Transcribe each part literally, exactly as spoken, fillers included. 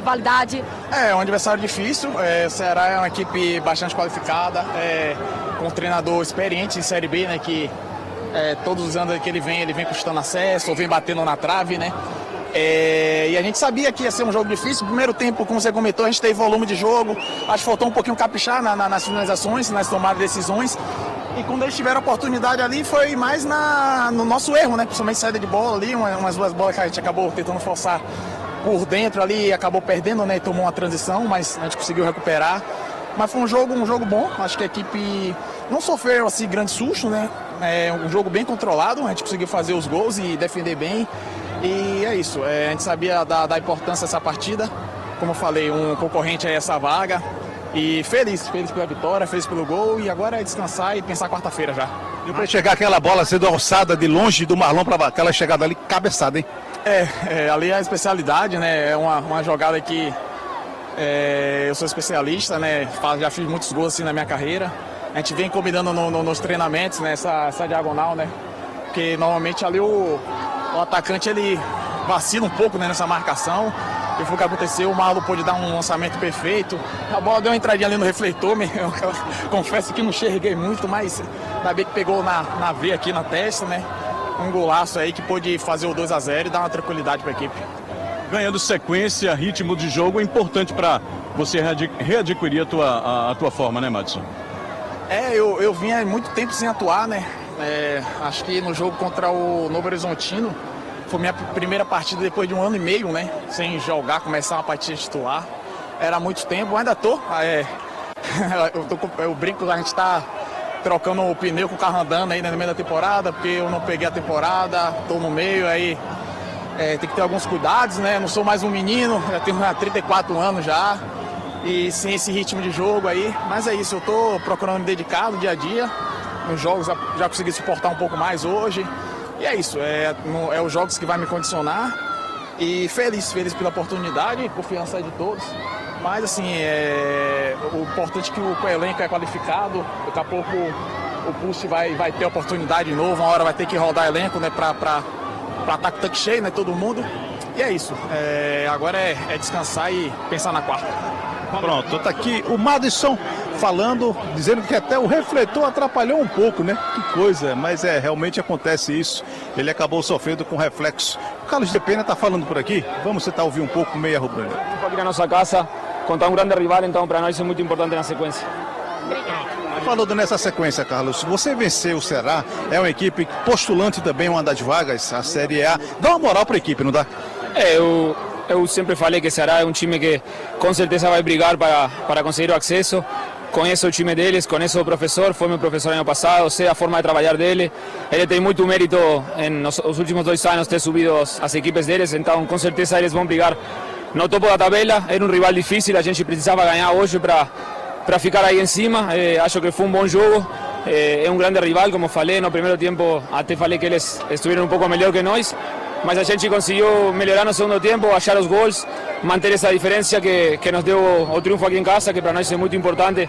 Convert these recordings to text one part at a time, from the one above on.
qualidade? É, é um adversário difícil. É, o Ceará é uma equipe bastante qualificada, é, com um treinador experiente em Série B, né? Que é, todos os anos que ele vem, ele vem custando acesso, ou vem batendo na trave, né? É, e a gente sabia que ia ser um jogo difícil. No primeiro tempo, como você comentou, a gente teve volume de jogo. Acho que faltou um pouquinho caprichar na, na, nas finalizações, nas tomadas de decisões. E quando eles tiveram a oportunidade ali, foi mais na, no nosso erro, né? Principalmente saída de bola ali, uma, umas duas bolas que a gente acabou tentando forçar por dentro ali e acabou perdendo, né? E tomou uma transição, mas a gente conseguiu recuperar. Mas foi um jogo, um jogo bom. Acho que a equipe não sofreu assim grande susto, né? É um jogo bem controlado. A gente conseguiu fazer os gols e defender bem. E é isso. É, a gente sabia da, da importância dessa partida. Como eu falei, um concorrente a essa vaga. E feliz, feliz pela vitória, feliz pelo gol. E agora é descansar e pensar quarta-feira já. E para chegar aquela bola sendo alçada de longe do Marlon para aquela chegada ali, cabeçada, hein? É, é, ali é a especialidade, né? É uma, uma jogada que é, eu sou especialista, né? Já fiz muitos gols assim na minha carreira. A gente vem combinando no, no, nos treinamentos, né? Essa, essa diagonal, né? Porque normalmente ali o, o atacante ele vacila um pouco, né, nessa marcação. E foi o que aconteceu, o Marlon pôde dar um lançamento perfeito. A bola deu uma entradinha ali no refletor, eu, eu confesso que não enxerguei muito, mas ainda bem que pegou na, na veia aqui na testa, né? Um golaço aí que pôde fazer o dois a zero e dar uma tranquilidade para a equipe. Ganhando sequência, ritmo de jogo é importante para você readquirir a tua, a, a tua forma, né, Madison? É, eu, eu vinha muito tempo sem atuar, né? É, acho que no jogo contra o Novo Horizontino foi minha primeira partida depois de um ano e meio, né? Sem jogar, começar uma partida titular. Era muito tempo, ainda tô. É, eu, tô eu brinco, a gente tá trocando o pneu com o carro andando aí no meio da temporada, porque eu não peguei a temporada, tô no meio, aí é, tem que ter alguns cuidados, né? Eu não sou mais um menino, já tenho trinta e quatro anos já. E sem esse ritmo de jogo aí, mas é isso, eu tô procurando me dedicar no dia a dia. Nos jogos já consegui suportar um pouco mais hoje. E é isso, é, no, é os jogos que vai me condicionar. E feliz, feliz pela oportunidade, confiança de todos. Mas assim, é, o importante é que o, o elenco é qualificado. Daqui a pouco o Pulse vai, vai ter oportunidade de novo, uma hora vai ter que rodar elenco, né, pra estar tá com o tanque cheio, né, todo mundo. E é isso, é, agora é, é descansar e pensar na quarta. Pronto, tá aqui o Madison falando, dizendo que até o refletor atrapalhou um pouco, né? Que coisa, mas é, realmente acontece isso. Ele acabou sofrendo com reflexo. O Carlos de Pena tá falando por aqui. Vamos tentar ouvir um pouco meia rubro. Aqui na nossa casa, contra um grande rival, então para nós é muito importante na sequência. Falando nessa sequência, Carlos, você venceu o Ceará, é uma equipe postulante também, uma das vagas, a Série A. Dá uma moral para a equipe, não dá? É, eu... Eu sempre falei que o Ceará é um time que com certeza vai brigar para, para conseguir o acesso. Conheço o time deles, conheço o professor, foi meu professor ano passado, sei a forma de trabalhar dele. Ele tem muito mérito em nos, os últimos dois anos ter subido as equipes deles, então com certeza eles vão brigar no topo da tabela. Era um rival difícil, a gente precisava ganhar hoje para para ficar aí em cima. Eh, acho que foi um bom jogo. Eh, é um grande rival, como falei, no primeiro tempo até falei que eles estiveram um pouco melhor que nós. Mas a gente conseguiu melhorar no segundo tempo, achar os gols, manter essa diferença que, que nos deu o triunfo aqui em casa, que para nós é muito importante.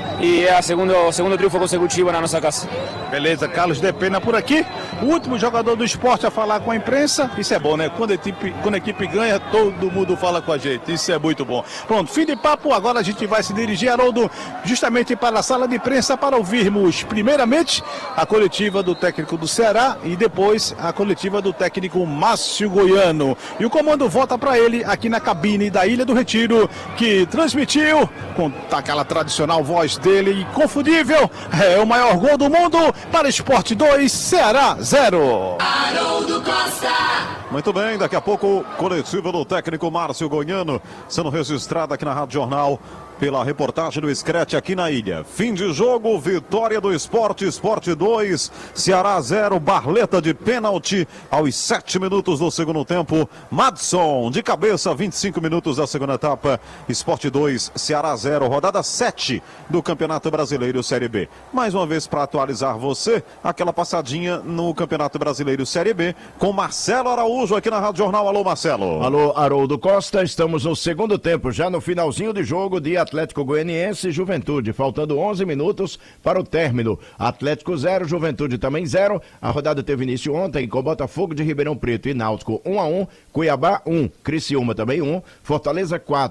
E é o segundo, segundo triunfo consecutivo na nossa casa. Beleza, Carlos de Pena por aqui. O último jogador do esporte a falar com a imprensa. Isso é bom, né? Quando a equipe, quando a equipe ganha, todo mundo fala com a gente. Isso é muito bom. Pronto, fim de papo. Agora a gente vai se dirigir, Haroldo, justamente para a sala de imprensa para ouvirmos, primeiramente, a coletiva do técnico do Ceará e depois a coletiva do técnico Márcio Goiano. E o comando volta para ele aqui na cabine da Ilha do Retiro, que transmitiu com aquela tradicional voz dele, inconfundível, é o maior gol do mundo para Sport dois, Ceará zero. Haroldo Costa. Muito bem, daqui a pouco coletiva do técnico Márcio Goiano sendo registrada aqui na Rádio Jornal pela reportagem do Screte aqui na ilha. Fim de jogo, vitória do Sport, Sport dois, Ceará zero, Barleta de pênalti aos sete minutos do segundo tempo. Madson de cabeça, vinte e cinco minutos da segunda etapa. Sport dois, Ceará zero, rodada sete do Campeonato Brasileiro Série B. Mais uma vez para atualizar você, aquela passadinha no Campeonato Brasileiro Série B com Marcelo Araújo aqui na Rádio Jornal. Alô, Marcelo. Alô, Haroldo Costa, estamos no segundo tempo, já no finalzinho de jogo de Atlético Goianiense e Juventude, faltando onze minutos para o término. Atlético zero, Juventude também zero. A rodada teve início ontem com Botafogo de Ribeirão Preto e Náutico um a um, Cuiabá um, Criciúma também um, Fortaleza quatro.